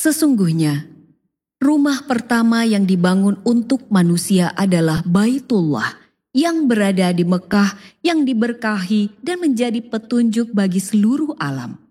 Sesungguhnya, rumah pertama yang dibangun untuk manusia adalah Baitullah yang berada di Mekah yang diberkahi dan menjadi petunjuk bagi seluruh alam.